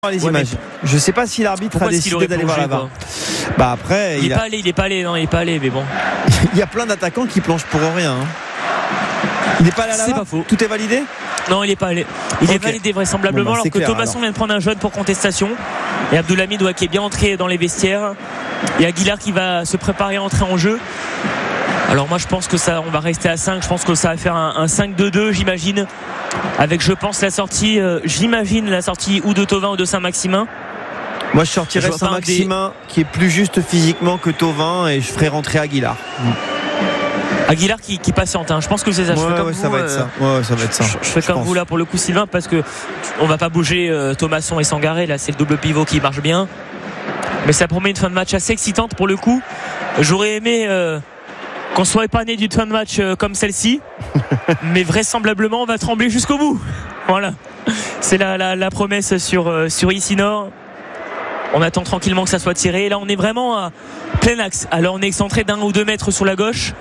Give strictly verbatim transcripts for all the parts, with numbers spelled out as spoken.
les ouais, images. Je sais pas si l'arbitre a décidé d'aller voir la V A R. Bah après, il, il est a... pas allé, il est pas allé, non, il est pas allé, mais bon. Il y a plein d'attaquants qui plongent pour rien. Hein. Il n'est pas allé à la C'est V A R. pas faux. Tout est validé ? Non, il est pas allé. Il okay. est validé vraisemblablement, bon, bah, alors que clair, Thomasson alors. vient de prendre un jaune pour contestation. Et Abdoulhamid ouais, qui est bien entré dans les vestiaires. Et Aguilar qui va se préparer à entrer en jeu. Alors moi je pense que ça, on va rester à cinq. Je pense que ça va faire un, un cinq deux deux, j'imagine. Avec, je pense, la sortie, euh, j'imagine la sortie ou de Thauvin ou de Saint-Maximin. Moi je sortirais je Saint-Maximin des... qui est plus juste physiquement que Thauvin et je ferai rentrer Aguilar. Mmh. Aguilar qui, qui patiente, hein. Je pense que c'est ça. Ouais, je fais comme ouais, vous, ça va être ça. Ouais, ça va être ça. Je, je fais je comme pense. vous là pour le coup, Sylvain, parce que on va pas bouger euh, Thomasson et Sangaré. Là, c'est le double pivot qui marche bien. Mais ça promet une fin de match assez excitante pour le coup. J'aurais aimé euh, qu'on soit épargné d'une fin de match euh, comme celle-ci, mais vraisemblablement on va trembler jusqu'au bout. Voilà. C'est la, la, la promesse sur euh, sur Ici-Nord. On attend tranquillement que ça soit tiré. Et là, on est vraiment à plein axe. Alors, on est excentré d'un ou deux mètres sur la gauche.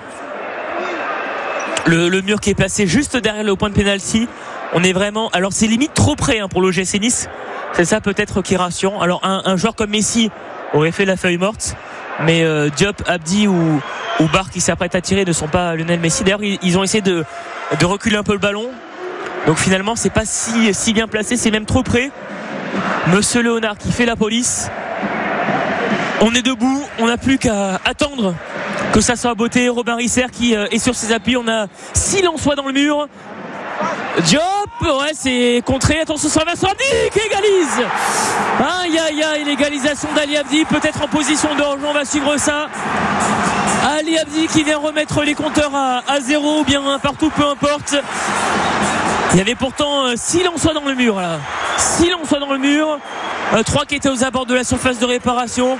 Le, le mur qui est placé juste derrière le point de pénalty. On est vraiment. Alors, c'est limite trop près hein, pour l'O G C Nice. C'est ça peut-être qui est rassurant. Alors, un, un joueur comme Messi aurait fait la feuille morte. Mais euh, Diop, Abdi ou, ou Barr qui s'apprête à tirer ne sont pas Lionel Messi. D'ailleurs, ils, ils ont essayé de, de reculer un peu le ballon. Donc, finalement, c'est pas si, si bien placé. C'est même trop près. Monsieur Léonard qui fait la police. On est debout, on n'a plus qu'à attendre que ça soit beauté. Robin Risser qui est sur ses appuis. On a Silençois dans le mur. Diop, ouais, c'est contré. Attention sur Vincent Abdi qui égalise. Aïe aïe aïe, l'égalisation d'Ali Abdi, peut-être en position de hors-jeu, on va suivre ça. Ali Abdi qui vient remettre les compteurs à, à zéro ou bien un partout, peu importe. Il y avait pourtant euh, Silençois dans le mur là. Silençois dans le mur. Euh, trois qui étaient aux abords de la surface de réparation.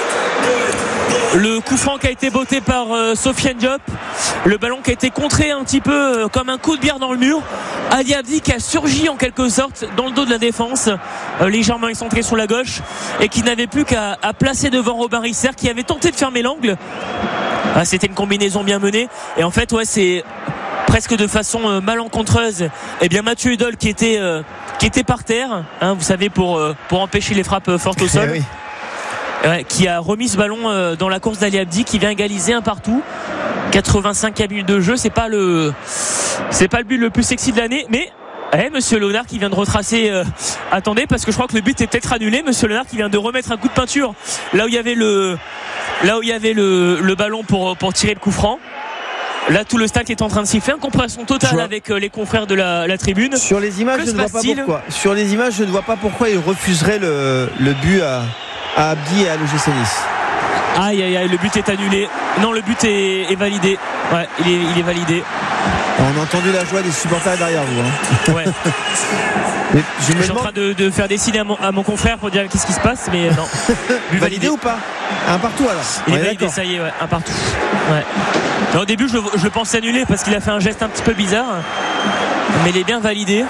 Le coup franc qui a été botté par euh, Sofiane Diop. Le ballon qui a été contré un petit peu euh, comme un coup de bière dans le mur. Ali Abdi qui a surgi en quelque sorte dans le dos de la défense, euh, légèrement excentré sur la gauche et qui n'avait plus qu'à à placer devant Robin Risser qui avait tenté de fermer l'angle. Ah, c'était une combinaison bien menée et en fait ouais c'est presque de façon euh, malencontreuse. Eh bien Mathieu Hudol qui était euh, qui était par terre, hein, vous savez pour euh, pour empêcher les frappes euh, fortes au sol. Oui. Ouais, qui a remis ce ballon euh, dans la course d'Ali Abdi qui vient égaliser un partout. quatre-vingt-cinquième minute de jeu, c'est pas le c'est pas le but le plus sexy de l'année, mais eh, Monsieur Léonard qui vient de retracer euh, attendez parce que je crois que le but est peut-être annulé. Monsieur Léonard qui vient de remettre un coup de peinture là où il y avait le là où il y avait le, le ballon pour pour tirer le coup franc. Là, tout le stade est en train de siffler. Incompréhension totale avec euh, les confrères de la, la tribune. Sur les images, que je ne vois pas pourquoi. Sur les images, je ne vois pas pourquoi il refuserait le, le but à, à Abdi et à l'O G C Nice. Aïe, aïe, aïe, le but est annulé. Non, le but est, est validé. Ouais, il est, il est validé. On a entendu la joie des supporters derrière vous. Hein. Ouais. Mais je, me je suis demande... en train de, de faire des signes à mon, à mon confrère pour dire qu'est-ce qui se passe, mais non. Validé, validé ou pas? Un partout alors. Il est, est validé, ça y est, ouais, un partout. Ouais. Alors, au début, je, je le pensais annulé parce qu'il a fait un geste un petit peu bizarre, mais il est bien validé.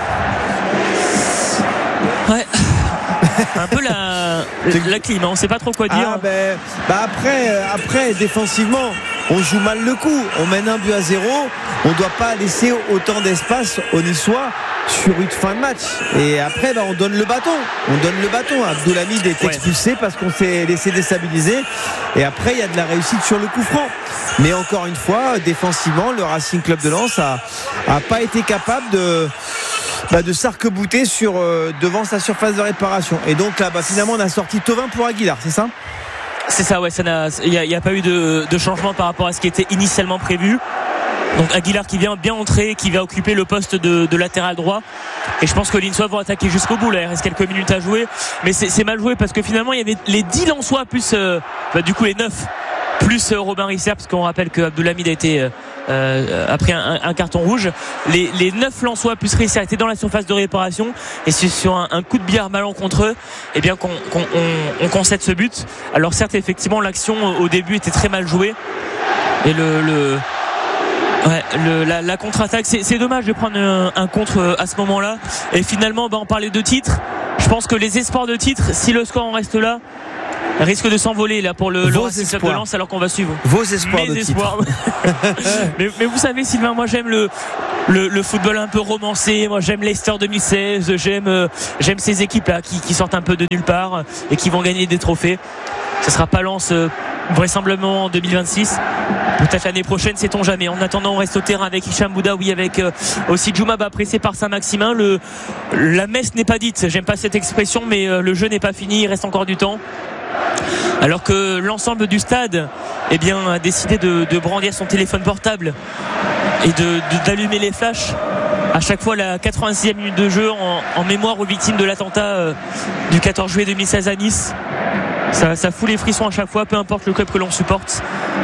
Ouais. Un peu la, la clim, on sait pas trop quoi dire. Ah ben, bah après, après, défensivement, on joue mal le coup. On mène un but à zéro. On doit pas laisser autant d'espace aux Niçois sur une fin de match. Et après, bah, on donne le bâton. On donne le bâton. Abdoulhamid est expulsé ouais. parce qu'on s'est laissé déstabiliser. Et après, il y a de la réussite sur le coup franc. Mais encore une fois, défensivement, le Racing Club de Lens a, a pas été capable de. Bah de s'arc-bouter sur euh, devant sa surface de réparation. Et donc là, bah, finalement, on a sorti Thauvin pour Aguilar, c'est ça ? C'est ça, ouais. Il n'y a, a pas eu de, de changement par rapport à ce qui était initialement prévu. Donc Aguilar qui vient bien entrer, qui va occuper le poste de, de latéral droit. Et je pense que les Lensois vont attaquer jusqu'au bout. Là, il reste quelques minutes à jouer, mais c'est, c'est mal joué parce que finalement, il y avait les dix Lensois plus, euh, bah, du coup, les neuf plus euh, Robin Risser, parce qu'on rappelle que Abdoulhamid a été euh, euh, a pris un, un carton rouge. Les, les neuf Lensois plus Risser étaient dans la surface de réparation et c'est sur un, un coup de bière malencontreux et bien qu'on, qu'on on, on concède ce but. Alors certes, effectivement, l'action au début était très mal jouée et le, le Ouais, le, la, la contre-attaque, c'est, c'est dommage de prendre un, un contre à ce moment-là. Et finalement, bah, on parlait de titre. Je pense que les espoirs de titre, si le score en reste là, risque de s'envoler là pour le, le Racing Club de Lens alors qu'on va suivre vos espoirs mes de espoirs. mais, mais vous savez Sylvain, moi j'aime le le, le football un peu romancé. Moi j'aime Leicester deux mille seize, j'aime, euh, j'aime ces équipes là qui, qui sortent un peu de nulle part et qui vont gagner des trophées. Ce sera pas Lens euh, vraisemblablement en deux mille vingt-six, peut-être l'année prochaine, sait-on jamais. En attendant, on reste au terrain avec Hicham Boudaoui, avec euh, aussi Djoumaba pressé par Saint-Maximin. Le, la messe n'est pas dite, j'aime pas cette expression, mais euh, le jeu n'est pas fini, il reste encore du temps. Alors que l'ensemble du stade eh bien, a décidé de, de brandir son téléphone portable et de, de, d'allumer les flashs à chaque fois la quatre-vingt-sixième minute de jeu en, en mémoire aux victimes de l'attentat euh, du quatorze juillet deux mille seize à Nice. Ça, ça fout les frissons à chaque fois, peu importe le club que l'on supporte.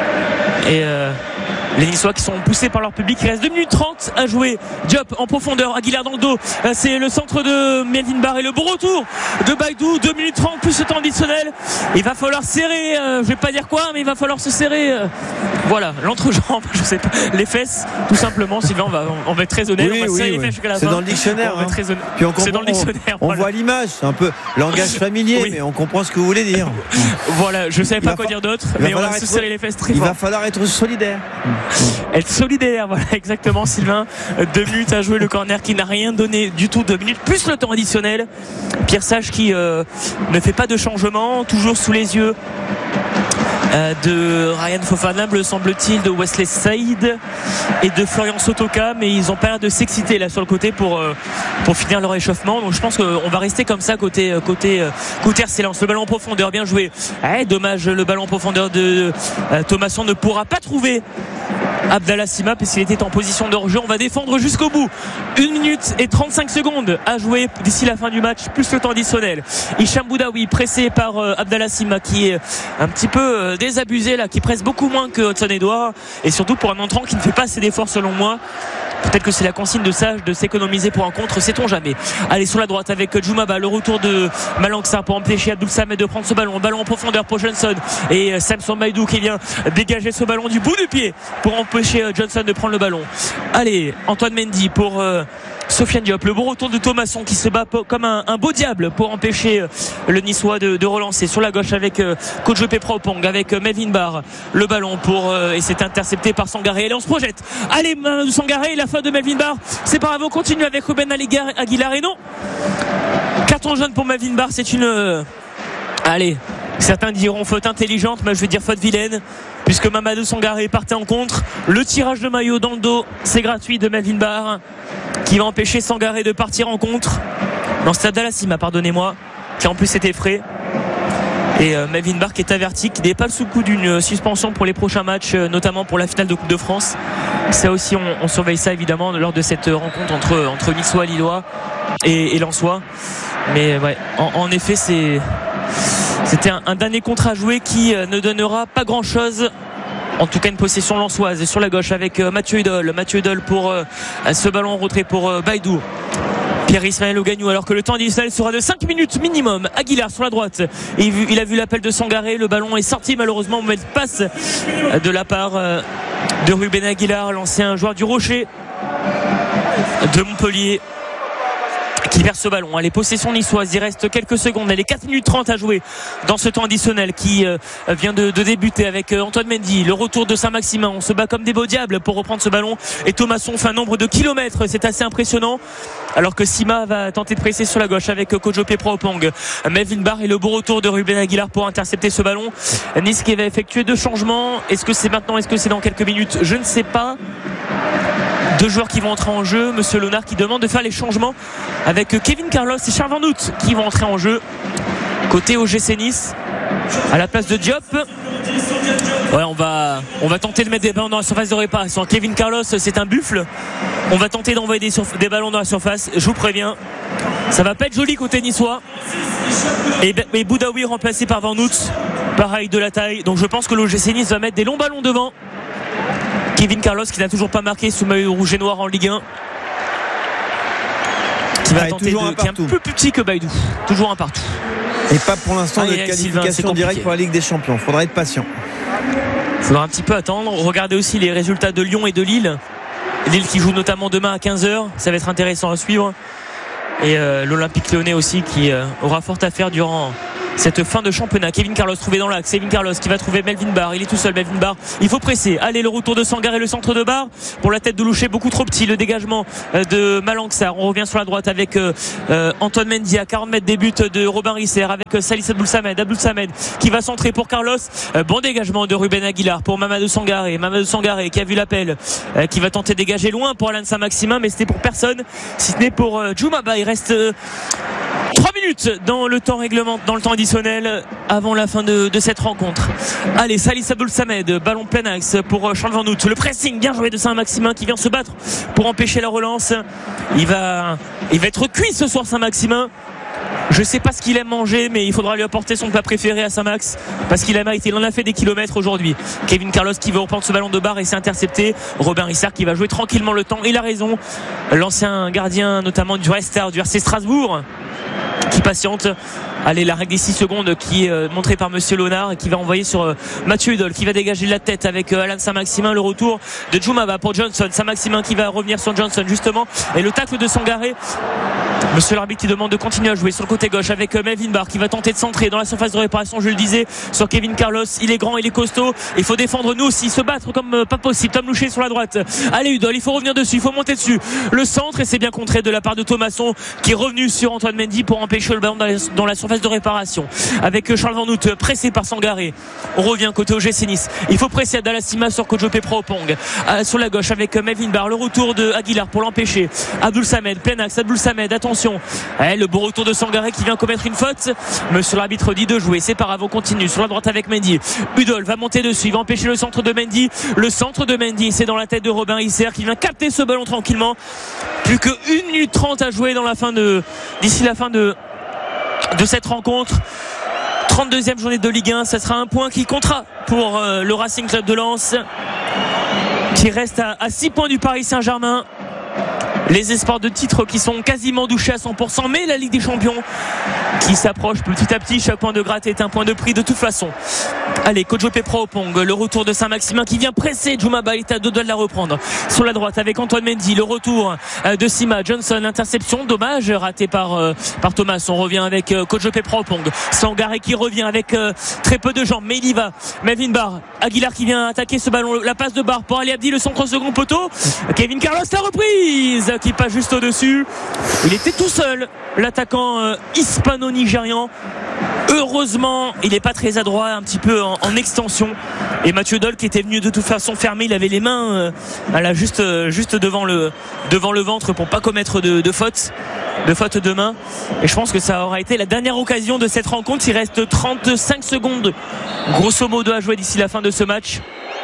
Et euh, les Niçois qui sont poussés par leur public. Il reste deux minutes trente à jouer. Diop en profondeur, Aguilar dans le dos. C'est le centre de Melvin Barr et le bon retour de Baïdou. deux minutes trente plus le temps additionnel. Il va falloir serrer, euh, je vais pas dire quoi, mais il va falloir se serrer. Euh, voilà, l'entrejambe, je sais pas, les fesses, tout simplement. Sylvain, on va, on va être très honnête. Oui, on va oui, serrer oui. les fesses jusqu'à la c'est fin. dans le dictionnaire. On va être très honnête. Puis on comprend, c'est dans le dictionnaire. On, voilà. on voit l'image, c'est un peu langage familier, oui. mais on comprend ce que vous voulez dire. Voilà, je savais pas quoi fa- dire d'autre, mais on va se serrer les fesses très il fort. Il va falloir être solidaire. Être solidaire, voilà, exactement, Sylvain. Deux minutes à jouer, le corner qui n'a rien donné du tout. Deux minutes plus le temps additionnel. Pierre Sage qui euh, ne fait pas de changement, toujours sous les yeux euh, de Ryan Fofana, me semble-t-il, de Wesley Saïd et de Florian Sotoka, mais ils ont pas l'air de s'exciter là sur le côté pour euh, pour finir leur échauffement. Donc je pense qu'on va rester comme ça côté côté côté R C Lens. Le ballon en profondeur, bien joué. Eh, dommage, le ballon en profondeur de euh, Thomasson ne pourra pas trouver Abdallah Sima puisqu'il était en position de hors-jeu. On va défendre jusqu'au bout. une minute et trente-cinq secondes à jouer d'ici la fin du match, plus le temps additionnel. Hicham Boudaoui pressé par euh, Abdallah Sima qui est un petit peu euh, désabusé là, qui presse beaucoup moins que Hudson Edouard, et surtout pour un entrant qui ne fait pas assez d'efforts selon moi. Peut-être que c'est la consigne de Sage de s'économiser pour un contre, sait-on jamais. Allez, sur la droite avec Djoumaba, le retour de Malangsar pour empêcher Abdoul Samed de prendre ce ballon. Ballon en profondeur pour Johnson et Samson Baïdou qui vient dégager ce ballon du bout du pied pour empêcher Johnson de prendre le ballon. Allez, Antoine Mendy pour euh, Sofiane Diop. Le bon retour de Thomasson qui se bat comme un, un beau diable pour empêcher euh, le Niçois de, de relancer. Sur la gauche avec euh, Kojope Praopong, avec euh, Melvin Barr. Le ballon pour euh, et c'est intercepté par Sangaré. Allez, on se projette. Allez, Sangaré, la fin de Melvin Barr. C'est pas grave, on continue avec Ruben Aguilar et non. Carton jaune pour Melvin Barr, c'est une... Euh, allez, certains diront faute intelligente, mais je vais dire faute vilaine, puisque Mamadou Sangaré partait en contre. Le tirage de maillot dans le dos, c'est gratuit de Melvin Barr, qui va empêcher Sangaré de partir en contre. Non, c'est Abdallah Sima, pardonnez-moi, qui en plus était frais. Et euh, Melvin Barr qui est averti, qui n'est pas sous le coup d'une suspension pour les prochains matchs, euh, notamment pour la finale de Coupe de France. Ça aussi, on, on surveille ça évidemment lors de cette rencontre entre, entre Niçois, Lillois et, et Lensois. Mais ouais, en, en effet, c'est, c'était un, un dernier contre à jouer qui euh, ne donnera pas grand-chose. En tout cas, une possession lensoise sur la gauche avec euh, Mathieu Hudol. Mathieu Hudol pour euh, ce ballon en retrait pour euh, Baïdou. Pierre-Ismaël Ogagnou, alors que le temps additionnel sera de cinq minutes minimum. Aguilar sur la droite, et il a vu l'appel de Sangaré, le ballon est sorti malheureusement, mais passe de la part de Ruben Aguilar, l'ancien joueur du Rocher de Montpellier, qui perd ce ballon. Allez, possession niçoise, il reste quelques secondes, elle est quatre minutes trente à jouer dans ce temps additionnel qui euh, vient de, de débuter avec euh, Antoine Mendy. Le retour de Saint-Maximin, on se bat comme des beaux diables pour reprendre ce ballon, et Thomasson fait un nombre de kilomètres, c'est assez impressionnant, alors que Sima va tenter de presser sur la gauche avec euh, Kojope Praopong. Melvin Barr et le beau retour de Ruben Aguilar pour intercepter ce ballon. Nice qui va effectuer deux changements. Est-ce que c'est maintenant, est-ce que c'est dans quelques minutes, je ne sais pas. Deux joueurs qui vont entrer en jeu. Monsieur Léonard qui demande de faire les changements avec Kevin Carlos et Charles Van Hout qui vont entrer en jeu côté O G C Nice à la place de Diop. Ouais, on va, on va tenter de mettre des ballons dans la surface de réparation. Kevin Carlos, c'est un buffle. On va tenter d'envoyer des, surf- des ballons dans la surface. Je vous préviens, ça va pas être joli côté niçois. Et, et Boudaoui remplacé par Van Hout, pareil de la taille. Donc je pense que l'O G C Nice va mettre des longs ballons devant. Kevin Carlos qui n'a toujours pas marqué sous maillot rouge et noir en Ligue un, qui va ah, tenter de, qui est un peu plus petit que Baïdou, toujours un partout, et pas pour l'instant ah, de qualification directe pour la Ligue des Champions. Faudra être patient, faudra un petit peu attendre. Regardez aussi les résultats de Lyon et de Lille. Lille qui joue notamment demain à quinze heures, ça va être intéressant à suivre, et euh, l'Olympique Lyonnais aussi qui euh, aura fort à faire durant cette fin de championnat. Kevin Carlos trouvé dans l'axe, Kevin Carlos qui va trouver Melvin Barr, il est tout seul Melvin Barr, il faut presser, allez le retour de Sangaré, le centre de Barr pour la tête de Louchet, beaucoup trop petit, le dégagement de Malanxar. On revient sur la droite avec euh, Antoine Mendy à quarante mètres des buts de Robin Risser avec euh, Salis Abdul Samed, Abdul Samed qui va centrer pour Carlos, euh, bon dégagement de Ruben Aguilar pour Mamadou Sangaré, Mamadou Sangaré qui a vu l'appel, euh, qui va tenter de dégager loin pour Alain Saint-Maximin, mais c'était pour personne si ce n'est pour euh, Djoumaba. Il reste euh, trois minutes dans le temps règlement, dans le temps additionnel avant la fin de, de cette rencontre. Allez, Salis Abdul Samed, ballon plein axe pour Charles Van Hout, le pressing bien joué de Saint-Maximin qui vient se battre pour empêcher la relance. Il va, il va être cuit ce soir Saint-Maximin. Je sais pas ce qu'il aime manger, mais il faudra lui apporter son plat préféré à Saint-Max parce qu'il a mérité, il en a fait des kilomètres aujourd'hui. Kevin Carlos qui veut reprendre ce ballon de barre et s'est intercepté. Robin Rissard qui va jouer tranquillement le temps, il a raison. L'ancien gardien notamment du Red Star du R C Strasbourg qui patiente. Allez, la règle des six secondes qui est euh, montrée par Monsieur Léonard et qui va envoyer sur euh, Mathieu Hudol qui va dégager la tête avec euh, Alain Saint-Maximin. Le retour de Djoumaba pour Johnson, Saint-Maximin qui va revenir sur Johnson justement, et le tacle de Sangaré. Monsieur l'arbitre qui demande de continuer à jouer sur le côté gauche avec euh, Melvin Barr qui va tenter de centrer dans la surface de réparation, je le disais, sur Kevin Carlos. Il est grand, il est costaud, il faut défendre nous aussi, se battre comme euh, pas possible. Tom Louchet sur la droite, allez Hudol, il faut revenir dessus, il faut monter dessus, le centre, et c'est bien contré de la part de Thomasson qui est revenu sur Antoine Mendy pour empêcher le ballon dans la, dans la surface de réparation avec Charles Van Hout pressé par Sangaré. On revient côté O G C Nice, il faut presser à Dalasima sur Kojope Propong, euh, sur la gauche avec Melvin Barr, le retour de Aguilar pour l'empêcher. Abdul Samed, plein axe, Abdul Samed, attention, eh, le beau retour de Sangaré qui vient commettre une faute. Monsieur l'arbitre dit de jouer, c'est pas grave, on continue sur la droite avec Mendy. Hudol va monter dessus, il va empêcher le centre de Mendy, le centre de Mendy, c'est dans la tête de Robin Risser qui vient capter ce ballon tranquillement. Plus que une minute trente à jouer dans la fin de d'ici la fin de de cette rencontre. trente-deuxième journée de Ligue un, ça sera un point qui comptera pour euh, le Racing Club de Lens qui reste à, à six points du Paris Saint-Germain. Les espoirs de titre qui sont quasiment douchés à cent pour cent, mais la Ligue des Champions qui s'approche petit à petit. Chaque point de gratte est un point de prix de toute façon. Allez, Kojope Propong, le retour de Saint-Maximin qui vient presser Djoumaba, il est à deux doigts de la reprendre. Sur la droite avec Antoine Mendy, le retour de Sima Johnson, interception, dommage, raté par, euh, par Thomas. On revient avec euh, Kojope Propong, Sangaré qui revient avec euh, très peu de jambes, mais il y va. Melvin Barr, Aguilar qui vient attaquer ce ballon, la passe de Barr pour Ali Abdi, le centre au second poteau. Kevin Carlos, la reprise qui passe juste au-dessus. Il était tout seul, l'attaquant euh, hispano-nigérian. Heureusement, il n'est pas très adroit, un petit peu en, en extension. Et Mathieu Hudol qui était venu de toute façon fermé, il avait les mains euh, là, juste, euh, juste devant le, devant le ventre pour pas commettre de, de faute, de faute de main. Et je pense que ça aura été la dernière occasion de cette rencontre. Il reste trente-cinq secondes, grosso modo, à jouer d'ici la fin de ce match.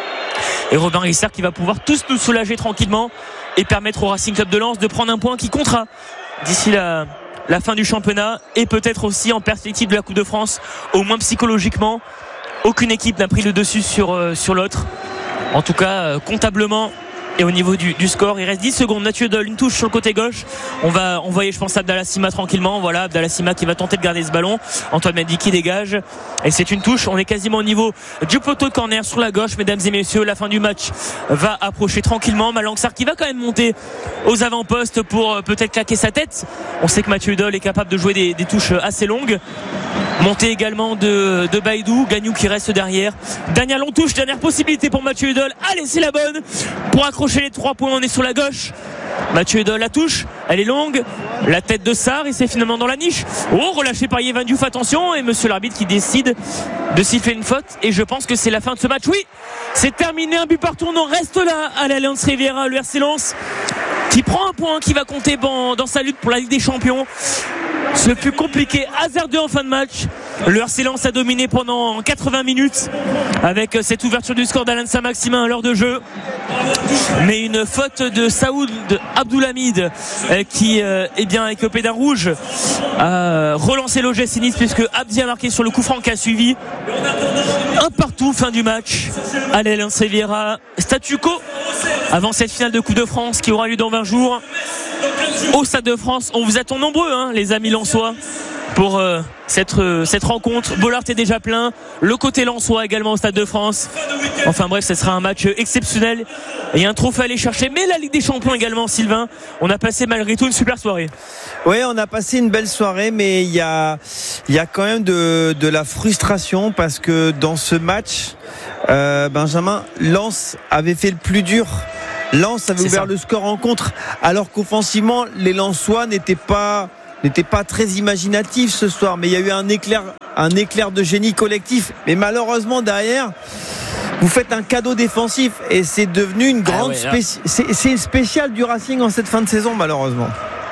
Et Robin Risser qui va pouvoir tous nous soulager tranquillement et permettre au Racing Club de Lens de prendre un point qui comptera d'ici la, la fin du championnat et peut-être aussi en perspective de la Coupe de France, au moins psychologiquement. Aucune équipe n'a pris le dessus sur, euh, sur l'autre. En tout cas, euh, comptablement et au niveau du, du score, il reste dix secondes. Mathieu Hudol, une touche sur le côté gauche. On va envoyer, je pense, Abdalasima tranquillement. Voilà, Abdalasima qui va tenter de garder ce ballon. Antoine Mendy qui dégage. Et c'est une touche. On est quasiment au niveau du poteau de corner sur la gauche, mesdames et messieurs. La fin du match va approcher tranquillement. Malanxar qui va quand même monter aux avant-postes pour euh, peut-être claquer sa tête. On sait que Mathieu Hudol est capable de jouer des, des touches assez longues. Montée également de, de Baïdou, Gagnou qui reste derrière. Dernière longue touche, dernière possibilité pour Mathieu Hudol. Allez, c'est la bonne pour accrocher les trois points. On est sur la gauche. Mathieu Hudol, la touche, elle est longue. La tête de Sarr et c'est finalement dans la niche. Oh, relâché par Yvan Diouf, attention. Et monsieur l'arbitre qui décide de siffler une faute. Et je pense que c'est la fin de ce match. Oui, c'est terminé, un but partout. On en reste là à l'Alliance Riviera, le R C Lens qui prend un point qui va compter dans, dans sa lutte pour la Ligue des Champions. Ce fut compliqué, hasardeux en fin de match. Le R C Lens a dominé pendant quatre-vingts minutes avec cette ouverture du score d'Alain Saint-Maximin à l'heure de jeu. Mais une faute de Saoud Abdoulhamid qui est bien écopé d'un rouge a relancé l'O G C Nice puisque Abdi a marqué sur le coup franc qui a suivi. Un partout, fin du match. À l'Alliance Riviera, statu quo avant cette finale de Coupe de France qui aura lieu dans vingt jours au Stade de France. On vous attend nombreux, hein, les amis lensois. pour euh, cette, euh, cette rencontre. Bollaert est déjà plein, le côté lensois également au Stade de France. Enfin bref, ce sera un match exceptionnel et un trophée à aller chercher, mais la Ligue des Champions également. Sylvain, on a passé malgré tout une super soirée. Oui, on a passé une belle soirée, mais il y a, il y a quand même de, de la frustration parce que dans ce match, euh, Benjamin, Lens avait fait le plus dur. Lens avait C'est ouvert ça. le score en contre, alors qu'offensivement, les Lensois n'étaient pas, n'étaient pas très imaginatifs ce soir. Mais il y a eu un éclair, un éclair de génie collectif. Mais malheureusement, derrière, vous faites un cadeau défensif et c'est devenu une grande ah ouais, spéci- c'est, c'est spécial du Racing en cette fin de saison, malheureusement.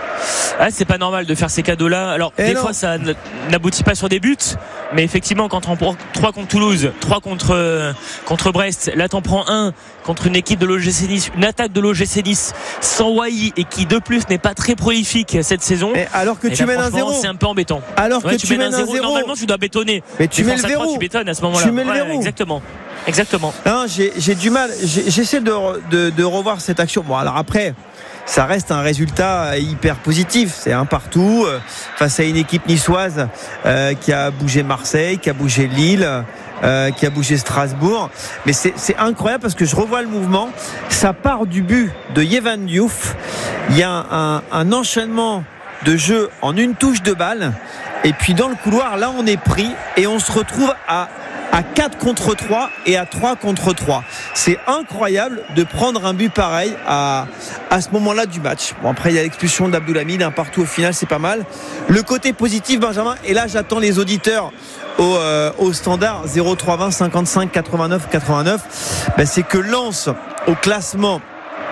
Ah, c'est pas normal de faire ces cadeaux-là. Alors, Et des non. fois, ça n- n'aboutit pas sur des buts. Mais effectivement, quand on prend trois contre Toulouse, trois contre, euh, contre Brest, là, t'en prends un contre une équipe de l'O G C Nice, une attaque de l'O G C Nice sans Wai et qui, de plus, n'est pas très prolifique cette saison. Et alors que Et tu là, mènes un franchement, zéro. c'est un peu embêtant. Alors Ouais, que tu, tu mènes un zéro. zéro. Normalement, tu dois bétonner. Mais tu mets Défense le à trois, verrou. tu bétonnes à ce moment-là. Tu mets le Ouais, verrou. Exactement. Exactement. Non, j'ai, j'ai du mal. J'ai, j'essaie de, de, de revoir cette action. Bon, alors après, ça reste un résultat hyper positif. C'est un partout euh, face à une équipe niçoise euh, qui a bougé Marseille, qui a bougé Lille, euh, qui a bougé Strasbourg. Mais c'est, c'est incroyable parce que je revois le mouvement. Ça part du but de Yehvan Diouf. Il y a un, un enchaînement de jeu en une touche de balle. Et puis dans le couloir, là, on est pris et on se retrouve à à quatre contre trois et à trois contre trois. C'est incroyable de prendre un but pareil à, à ce moment-là du match. Bon, après, il y a l'expulsion d'Abdoulhamid, un partout au final, c'est pas mal. Le côté positif, Benjamin, et là, j'attends les auditeurs au, euh, au standard zéro trois vingt cinquante-cinq quatre-vingt-neuf quatre-vingt-neuf. Ben, c'est que Lens, au classement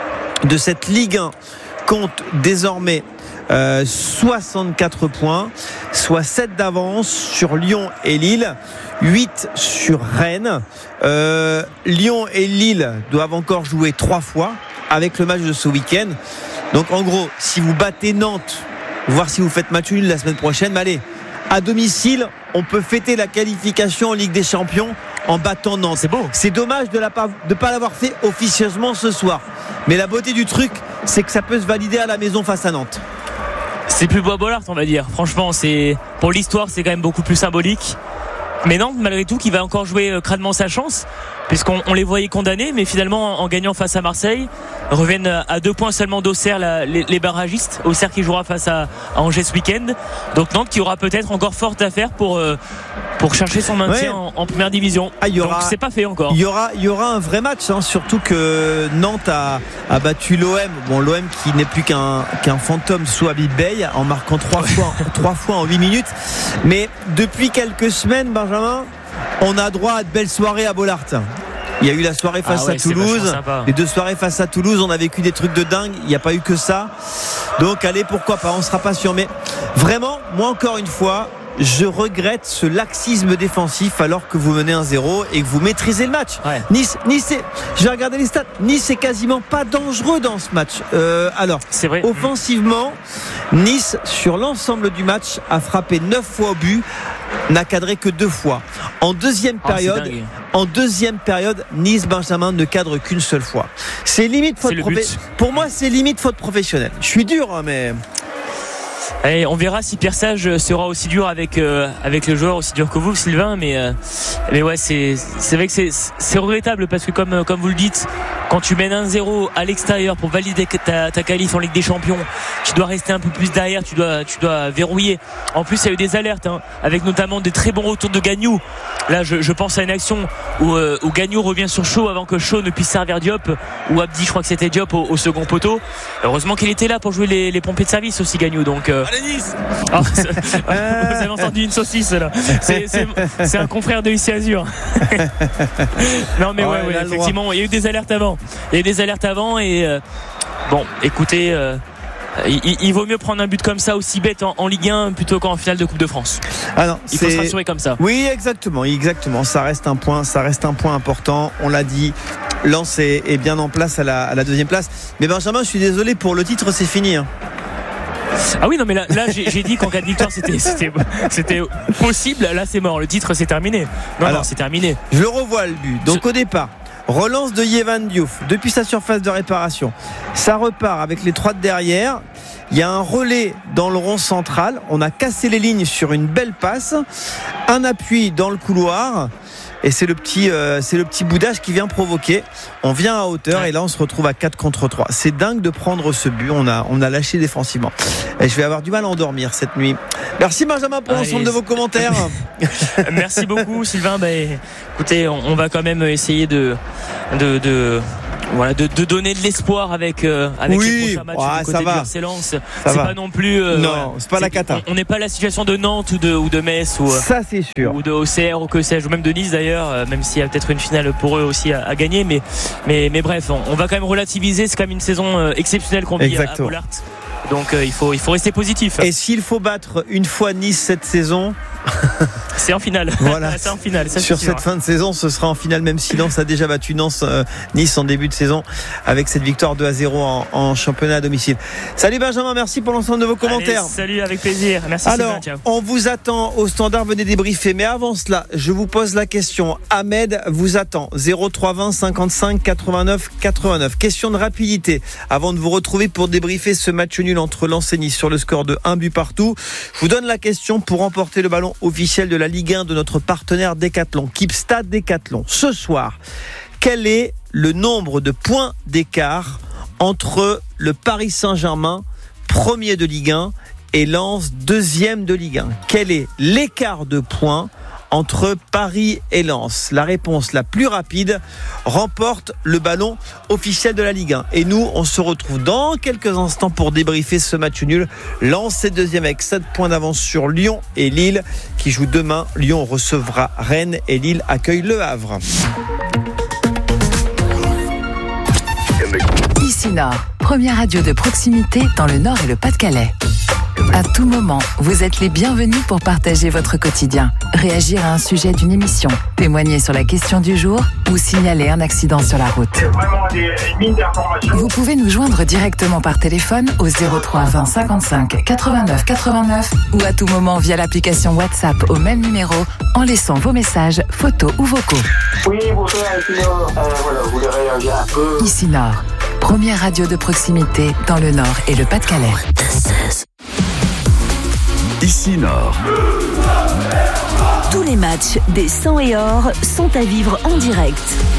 de cette Ligue un, compte désormais Euh, soixante-quatre points, soit sept d'avance sur Lyon et Lille, huit sur Rennes. euh, Lyon et Lille doivent encore jouer trois fois avec le match de ce week-end. Donc en gros, si vous battez Nantes, voir si vous faites match nul la semaine prochaine, mais allez, à domicile, on peut fêter la qualification en Ligue des Champions en battant Nantes. C'est beau. C'est dommage de ne pas l'avoir fait officieusement ce soir, mais la beauté du truc, c'est que ça peut se valider à la maison face à Nantes. C'est plus beau à Bollaert, on va dire. Franchement, c'est pour l'histoire, c'est quand même beaucoup plus symbolique. Mais Nantes, malgré tout, qui va encore jouer euh, crânement sa chance, puisqu'on on les voyait condamnés, mais finalement, en, en gagnant face à Marseille, reviennent à deux points seulement d'Auxerre, la, les, les barragistes. Auxerre qui jouera face à, à Angers ce week-end. Donc Nantes qui aura peut-être encore fort à faire pour euh, pour chercher son maintien Ouais. en, en première division. Ah, il y aura- Donc c'est pas fait encore. Il y aura, il y aura un vrai match, hein, surtout que Nantes a, a battu l'O M. Bon, l'O M qui n'est plus qu'un, qu'un fantôme sous Habib Bey en marquant trois fois, trois fois en huit minutes. Mais depuis quelques semaines, Benjamin, on a droit à de belles soirées à Bollaert. Il y a eu la soirée face Ah ouais, à c'est Toulouse. vachement sympa. Les deux soirées face à Toulouse, on a vécu des trucs de dingue. Il n'y a pas eu que ça. Donc, allez, pourquoi pas, on sera pas sûr. Mais vraiment, moi, encore une fois, je regrette ce laxisme défensif alors que vous menez un zéro et que vous maîtrisez le match. Ouais. Nice, Nice est, je vais regarder les stats. Nice est quasiment pas dangereux dans ce match. Euh, alors, C'est vrai. offensivement, Nice, sur l'ensemble du match, a frappé neuf fois au but, n'a cadré que deux fois. En deuxième Ah, c'est période, dingue. en deuxième période, Nice Benjamin ne cadre qu'une seule fois. C'est limite faute C'est le but. professionnelle. Pour moi, c'est limite faute professionnelle. Je suis dur, hein, mais Allez, on verra si Pierre Sage sera aussi dur avec euh, avec le joueur, aussi dur que vous, Sylvain. Mais euh, mais ouais, c'est c'est vrai que c'est c'est regrettable parce que comme comme vous le dites, quand tu mènes un zéro à l'extérieur pour valider ta ta qualif en Ligue des Champions, tu dois rester un peu plus derrière, tu dois tu dois verrouiller. En plus, il y a eu des alertes, hein, avec notamment des très bons retours de Gagnou. Là, je, je pense à une action où, euh, où Gagnou revient sur Shaw avant que Shaw ne puisse servir Diop, ou Abdi, je crois que c'était Diop au, au second poteau. Heureusement qu'il était là pour jouer les, les pompiers de service aussi, Gagnou. Donc euh, Allez Nice. ah, vous avez entendu une saucisse là. C'est, c'est, c'est un confrère de Ici Azur. Non mais Ouais, ouais, ouais, il a le effectivement, il y a eu des alertes avant. Il y a eu des alertes avant et euh, bon, écoutez, euh, il, il vaut mieux prendre un but comme ça aussi bête en, en Ligue un plutôt qu'en finale de Coupe de France. ah non, Il faut c'est... se rassurer comme ça. Oui, exactement, exactement. Ça reste un point, ça reste un point important. On l'a dit. Lens est, est bien en place à la, à la deuxième place. Mais Benjamin, je suis désolé pour le titre, c'est fini. Hein. Ah oui, non mais là, là j'ai, j'ai dit qu'en cas de victoire c'était, c'était, c'était possible. Là c'est mort, le titre c'est terminé. Non, Alors, non, c'est terminé. Je le revois le but. Donc au départ, relance de Yehvan Diouf depuis sa surface de réparation. Ça repart avec les trois de derrière. Il y a un relais dans le rond central. On a cassé les lignes sur une belle passe. Un appui dans le couloir. Et c'est le petit, euh, c'est le petit boudage qui vient provoquer. On vient à hauteur et là on se retrouve à quatre contre trois. C'est dingue de prendre ce but. On a, on a lâché défensivement. Et je vais avoir du mal à endormir cette nuit. Merci Benjamin pour l'ensemble de vos commentaires. Merci beaucoup Sylvain. Bah, écoutez, on, on va quand même essayer de, de, de Voilà, de, de donner de l'espoir avec, euh, avec oui, les prochains matchs ouais, du côté ça va. du R C Lens. Ça c'est va. pas non plus. Euh, non, voilà, c'est pas c'est, la cata. On n'est pas la situation de Nantes ou de, ou de Metz ou, ça, c'est sûr. ou de O C R ou que sais-je, ou même de Nice d'ailleurs, euh, même s'il y a peut-être une finale pour eux aussi à, à gagner. Mais, mais, mais bref, on, on va quand même relativiser. C'est quand même une saison euh, exceptionnelle qu'on vit Exactement. à, à Bollaert. Donc euh, il, faut, il faut rester positif. Et s'il faut battre une fois Nice cette saison, c'est en finale. Voilà. c'est en finale. Ça, Sur c'est cette sûr. fin de saison, ce sera en finale, même si Lens a déjà battu Nice, euh, Nice en début de saison avec cette victoire deux à zéro en, en championnat à domicile. Salut Benjamin, merci pour l'ensemble de vos commentaires. Allez, salut, avec plaisir. Merci. Alors, Sylvain, ciao. on vous attend au standard, venez débriefer. Mais avant cela, je vous pose la question. Ahmed vous attend. zéro trois vingt cinquante-cinq quatre-vingt-neuf quatre-vingt-neuf. Question de rapidité. Avant de vous retrouver pour débriefer ce match nul entre Lens et Nice sur le score de un but partout. Je vous donne la question pour remporter le ballon officiel de la Ligue un de notre partenaire Decathlon, Kipstad Decathlon. Ce soir, quel est le nombre de points d'écart entre le Paris Saint-Germain, premier de Ligue un, et Lens, deuxième de Ligue un? Quel est l'écart de points entre Paris et Lens? La réponse la plus rapide remporte le ballon officiel de la Ligue un. Et nous, on se retrouve dans quelques instants pour débriefer ce match nul. Lens est deuxième avec sept points d'avance sur Lyon et Lille qui jouent demain. Lyon recevra Rennes et Lille accueille Le Havre. Ici Nord, première radio de proximité dans le Nord et le Pas-de-Calais. À tout moment, vous êtes les bienvenus pour partager votre quotidien, réagir à un sujet d'une émission, témoigner sur la question du jour ou signaler un accident sur la route. Vous pouvez nous joindre directement par téléphone au zéro trois vingt cinquante-cinq quatre-vingt-neuf quatre-vingt-neuf ou à tout moment via l'application WhatsApp au même numéro en laissant vos messages, photos ou vocaux. Oui, bonsoir, ici Nord. Euh, voilà, vous voulez réagir un peu. Ici Nord, première radio de proximité dans le Nord et le Pas-de-Calais. Ici Nord. Tous les matchs des cent et or sont à vivre en direct.